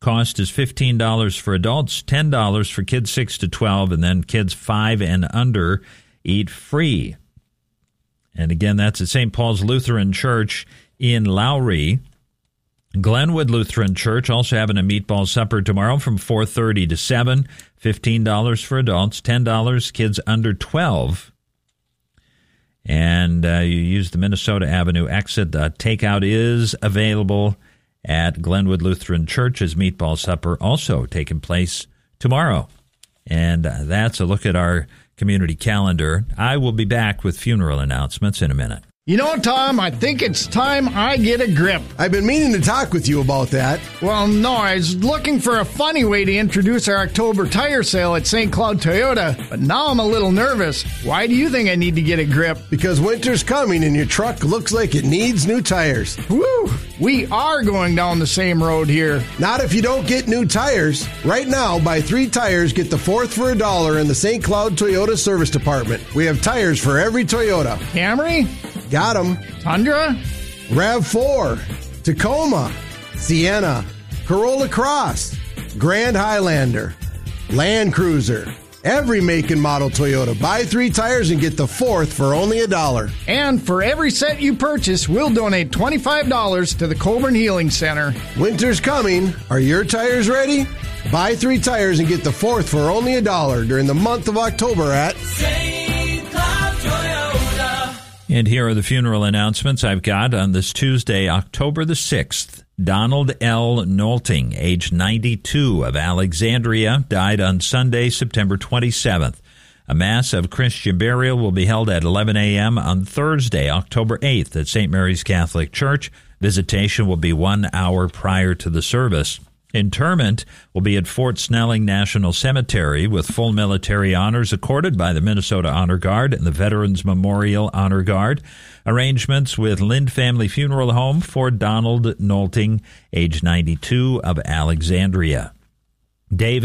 Cost is $15 for adults, $10 for kids 6 to 12, and then kids 5 and under eat free. And again, that's at St. Paul's Lutheran Church in Lowry. Glenwood Lutheran Church also having a meatball supper tomorrow from 4:30 to 7. $15 for adults, $10 kids under 12. And you use the Minnesota Avenue exit. Takeout is available at Glenwood Lutheran Church's meatball supper, also taking place tomorrow. And that's a look at our community calendar. I will be back with funeral announcements in a minute. You know, Tom, I think it's time I get a grip. I've been meaning to talk with you about that. Well, no, I was looking for a funny way to introduce our October tire sale at St. Cloud Toyota, but now I'm a little nervous. Why do you think I need to get a grip? Because winter's coming and your truck looks like it needs new tires. Woo! We are going down the same road here. Not if you don't get new tires. Right now, buy 3 tires, get the 4th for $1 in the St. Cloud Toyota Service Department. We have tires for every Toyota. Camry? Got them. Tundra? RAV4, Tacoma, Sienna, Corolla Cross, Grand Highlander, Land Cruiser. Every make and model Toyota. Buy 3 tires and get the 4th for only $1. And for every set you purchase, we'll donate $25 to the Coburn Healing Center. Winter's coming. Are your tires ready? Buy 3 tires and get the 4th for only $1 during the month of October at St. Cloud Toyota. And here are the funeral announcements I've got on this Tuesday, October the 6th. Donald L. Nolting, age 92, of Alexandria, died on Sunday, September 27th. A Mass of Christian burial will be held at 11 a.m. on Thursday, October 8th at St. Mary's Catholic Church. Visitation will be 1 hour prior to the service. Interment will be at Fort Snelling National Cemetery with full military honors accorded by the Minnesota Honor Guard and the Veterans Memorial Honor Guard. Arrangements with Lind Family Funeral Home for Donald Nolting, age 92, of Alexandria. Dave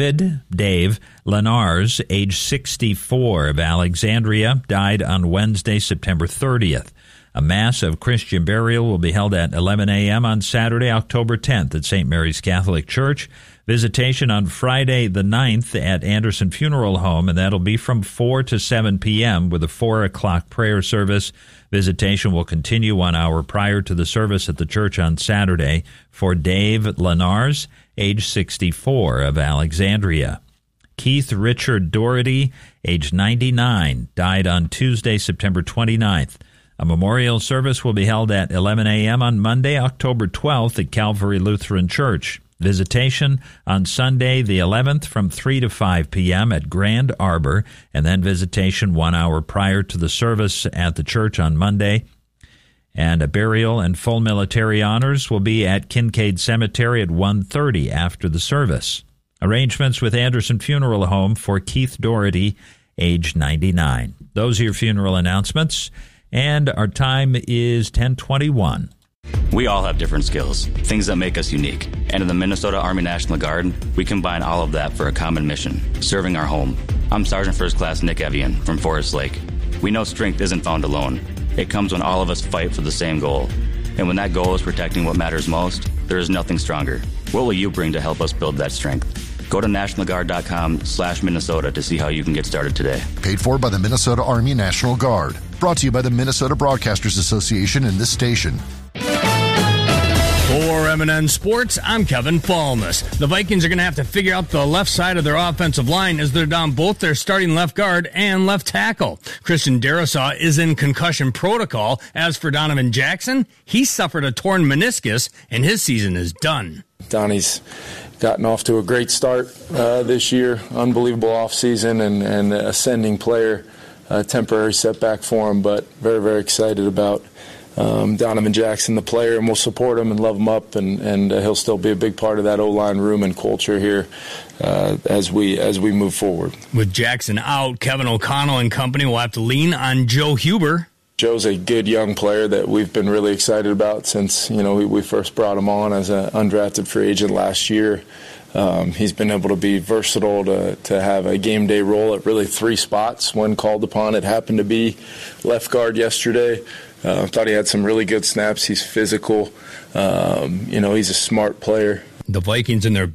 Lenars, age 64, of Alexandria, died on Wednesday, September 30th. A Mass of Christian burial will be held at 11 a.m. on Saturday, October 10th at St. Mary's Catholic Church. Visitation on Friday the 9th at Anderson Funeral Home, and that'll be from 4 to 7 p.m. with a 4 o'clock prayer service. Visitation will continue 1 hour prior to the service at the church on Saturday for Dave Lenars, age 64, of Alexandria. Keith Richard Doherty, age 99, died on Tuesday, September 29th. A memorial service will be held at 11 a.m. on Monday, October 12th at Calvary Lutheran Church. Visitation on Sunday, the 11th, from 3 to 5 p.m. at Grand Arbor, and then visitation 1 hour prior to the service at the church on Monday. And a burial and full military honors will be at Kincaid Cemetery at 1:30 after the service. Arrangements with Anderson Funeral Home for Keith Doherty, age 99. Those are your funeral announcements. And our time is 10:21. We all have different skills, things that make us unique. And in the Minnesota Army National Guard, we combine all of that for a common mission, serving our home. I'm Sergeant First Class Nick Evian from Forest Lake. We know strength isn't found alone. It comes when all of us fight for the same goal. And when that goal is protecting what matters most, there is nothing stronger. What will you bring to help us build that strength? Go to nationalguard.com/Minnesota to see how you can get started today. Paid for by the Minnesota Army National Guard. Brought to you by the Minnesota Broadcasters Association and this station. For M&N Sports, I'm Kevin Falmus. The Vikings are going to have to figure out the left side of their offensive line as they're down both their starting left guard and left tackle. Christian Darrisaw is in concussion protocol. As for Donovan Jackson, he suffered a torn meniscus and his season is done. Donnie's gotten off to a great start this year. Unbelievable offseason and ascending player. Temporary setback for him, but very, very excited about Donovan Jackson, the player, and we'll support him and love him up, and he'll still be a big part of that O-line room and culture here as we move forward. With Jackson out, Kevin O'Connell and company will have to lean on Joe Huber. Joe's a good young player that we've been really excited about since we first brought him on as an undrafted free agent last year. He's been able to be versatile to have a game day role at really 3 spots when called upon. It happened to be left guard yesterday. Thought he had some really good snaps. He's physical. He's a smart player. The Vikings in their